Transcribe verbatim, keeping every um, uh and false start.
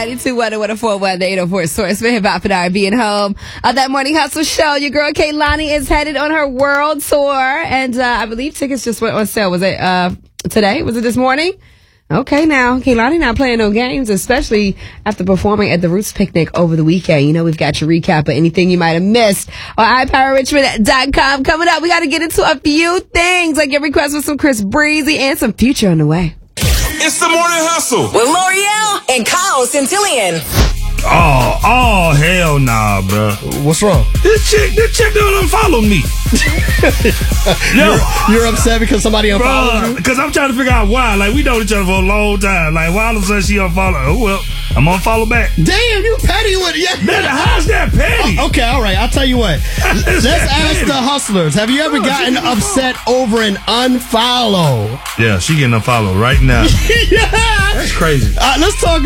ninety-two one oh four one, the eight oh four source for hip hop and R and B and home. On that Morning Hustle show, your girl Kehlani is headed on her world tour, and uh, I believe tickets just went on sale. Was it uh, today? Was it this morning? Okay, now, Kehlani not playing no games, especially after performing at the Roots Picnic over the weekend. You know, we've got your recap of anything you might have missed on i power richmond dot com. Coming up, we got to get into a few things, like your request for some Chris Breezy and some Future on the way. It's the Morning Hustle with L'Oreal and Kyle Centillion. Oh, oh, hell nah, bro. What's wrong? This chick, this chick don't unfollow me. Yo, you're, you're upset because somebody unfollowed you? Because I'm trying to figure out why. Like, we know each other for a long time. Like, why all of a sudden she unfollow? Oh, well, I'm gonna follow back. Damn, you petty with it. Yeah. Man, how's that petty? Oh, okay, all right. I'll tell you what. Let's ask petty. the hustlers. Have you ever oh, gotten upset over an unfollow? Yeah, she getting unfollowed right now. Yeah. That's crazy. Uh, let's talk